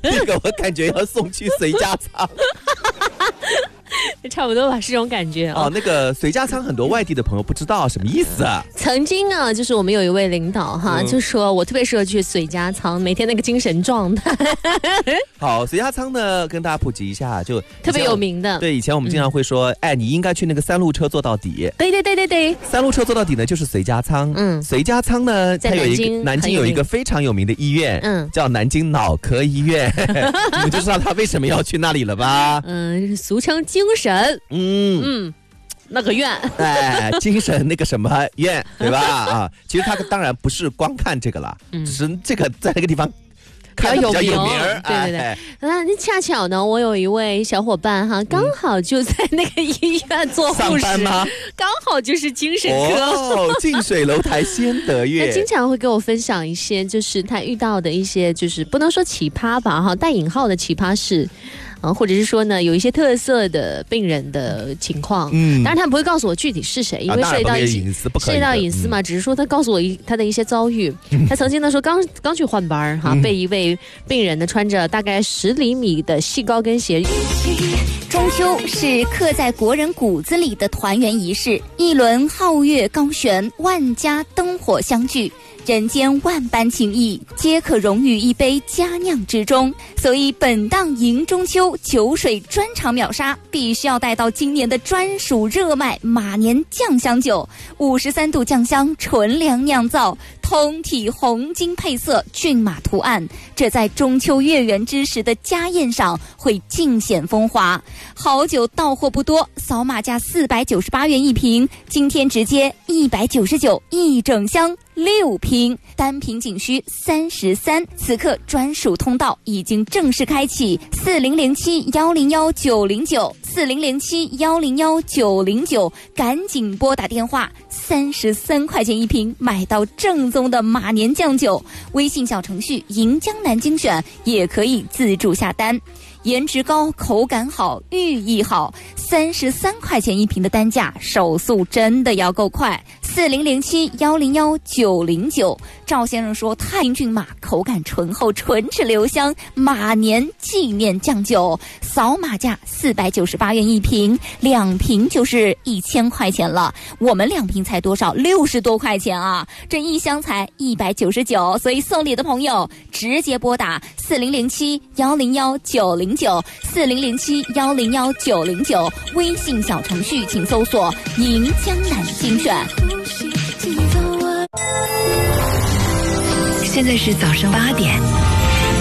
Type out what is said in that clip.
这个我感觉要送去随家仓。 差不多吧，是这种感觉哦。那个随家仓很多外地的朋友不知道什么意思啊。 曾经呢，就是我们有一位领导哈，就说我特别适合去随家仓，每天那个精神状态。 好，随家仓呢，跟大家普及一下，就特别有名的。 对，以前我们经常会说，哎，你应该去那个3路车坐到底。 对，3 路车坐到底呢，就是随家仓。随家仓呢，它有一个南京有一个非常有名的医院，叫南京脑科医院。你们就知道他为什么要去那里了吧？ 俗称精神。那个院， 哎，精神那个什么院，对吧？啊，其实他当然不是光看这个啦，只是这个在那个地方比较有名。 对。那恰巧呢，我有一位小伙伴哈，刚好就在那个医院做护士吗？刚好就是精神科。 哦，近水楼台先得月。 他经常会跟我分享一些，就是他遇到的一些，就是不能说奇葩吧哈，带引号的奇葩事。或者是说呢，有一些特色的病人的情况，当然他不会告诉我具体是谁，因为涉及到隐私嘛。只是说他告诉我他的一些遭遇。他曾经呢说刚去换班哈，被一位病人呢穿着大概10厘米的细高跟鞋。 中秋是刻在国人骨子里的团圆仪式，一轮皓月高悬，万家灯火相聚。人间万般情谊，皆可融于一杯佳酿之中。所以本档迎中秋酒水专场秒杀，必须要带到今年的专属热卖马年酱香酒，53度酱香纯粮酿造，通体红金配色，骏马图案，这在中秋月圆之时的家宴上会尽显风华。好酒到货不多，扫码价498元一瓶，今天直接199一整箱6瓶，单瓶仅需33。此刻专属通道已经正式开启，4007-101-909，4007-101-909，赶紧拨打电话，33块钱一瓶，买到正宗的马年酱酒。微信小程序银江南精选也可以自助下单。颜值高，口感好，寓意好，33块钱一瓶的单价，手速真的要够快。4007-101-909，赵先生说太骏马，口感醇厚，唇齿留香，马年纪念酱酒，扫码价498元一瓶，2瓶就是1000块钱了。我们2瓶才多少？60多块钱啊！这一箱才199，所以送礼的朋友直接拨打4007-101-909，4007-101-909，微信小程序请搜索银江南精选。 现在是早上8点。